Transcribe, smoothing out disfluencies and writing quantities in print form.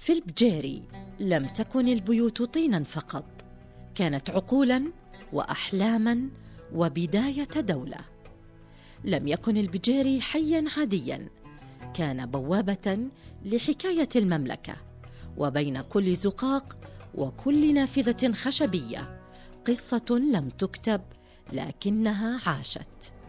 في البجيري لم تكن البيوت طينا فقط، كانت عقولا وأحلاما وبداية دولة. لم يكن البجيري حيا عاديا، كان بوابة لحكاية المملكة، وبين كل زقاق وكل نافذة خشبية قصة لم تكتب لكنها عاشت.